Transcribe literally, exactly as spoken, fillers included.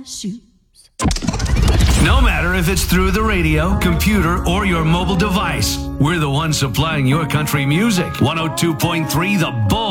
shoes. No matter if it's through the radio, computer, or your mobile device, we're the ones supplying your country music. one oh two point three The Bull.